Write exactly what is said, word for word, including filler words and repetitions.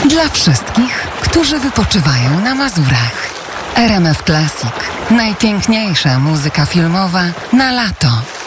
Dla wszystkich, którzy wypoczywają na Mazurach. R M F Classic. Najpiękniejsza muzyka filmowa na lato.